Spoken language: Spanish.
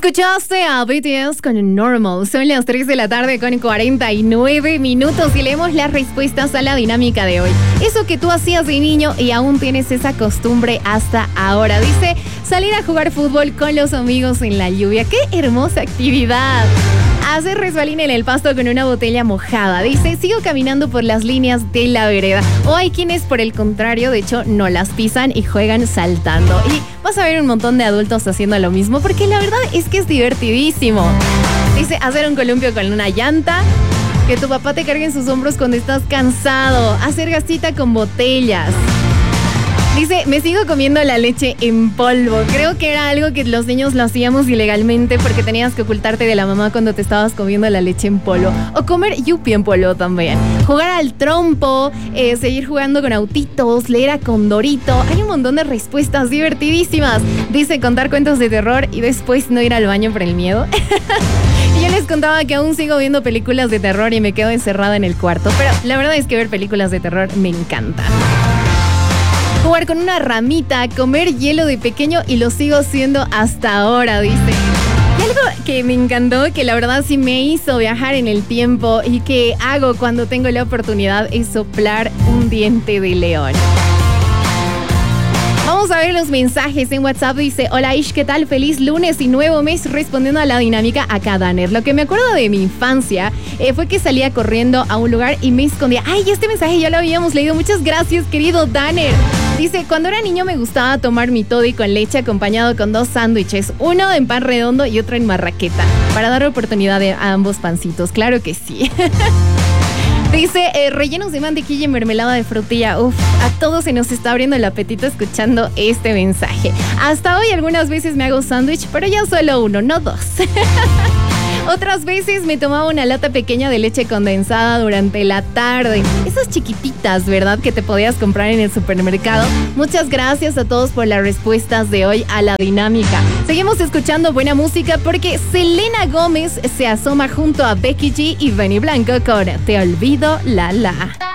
Escuchaste a BTS con Normal. Son las 3 de la tarde con 49 minutos y leemos las respuestas a la dinámica de hoy. Eso que tú hacías de niño y aún tienes esa costumbre hasta ahora. Dice, salir a jugar fútbol con los amigos en la lluvia. ¡Qué hermosa actividad! Hacer resbalín en el pasto con una botella mojada. Dice, sigo caminando por las líneas de la vereda. O hay quienes, por el contrario, de hecho, no las pisan y juegan saltando. Y vas a ver un montón de adultos haciendo lo mismo porque la verdad es que es divertidísimo. Dice, hacer un columpio con una llanta. Que tu papá te cargue en sus hombros cuando estás cansado. Hacer gasita con botellas. Dice, me sigo comiendo la leche en polvo. Creo que era algo que los niños lo hacíamos ilegalmente porque tenías que ocultarte de la mamá cuando te estabas comiendo la leche en polvo. O comer yupi en polvo también. Jugar al trompo, seguir jugando con autitos, leer a Condorito. Hay un montón de respuestas divertidísimas. Dice, contar cuentos de terror y después no ir al baño por el miedo. Y yo les contaba que aún sigo viendo películas de terror y me quedo encerrada en el cuarto. Pero la verdad es que ver películas de terror me encanta. Jugar con una ramita, comer hielo de pequeño y lo sigo haciendo hasta ahora, dice. Y algo que me encantó, que la verdad sí me hizo viajar en el tiempo y que hago cuando tengo la oportunidad es soplar un diente de león. Vamos a ver los mensajes en WhatsApp. Dice, hola Ish, ¿qué tal? Feliz lunes y nuevo mes respondiendo a la dinámica acá, Danner. Lo que me acuerdo de mi infancia fue que salía corriendo a un lugar y me escondía. Ay, este mensaje ya lo habíamos leído. Muchas gracias, querido Danner. Dice, cuando era niño me gustaba tomar mi toddy con leche acompañado con 2 sándwiches. Uno en pan redondo y otro en marraqueta. Para dar oportunidad a ambos pancitos. Claro que sí. Dice, rellenos de mantequilla y mermelada de frutilla. Uf, a todos se nos está abriendo el apetito escuchando este mensaje. Hasta hoy algunas veces me hago sándwich, pero ya solo uno, no 2. Otras veces me tomaba una lata pequeña de leche condensada durante la tarde. Esas chiquititas, ¿verdad? Que te podías comprar en el supermercado. Muchas gracias a todos por las respuestas de hoy a la dinámica. Seguimos escuchando buena música porque Selena Gómez se asoma junto a Becky G y Benny Blanco con Te Olvido, La La.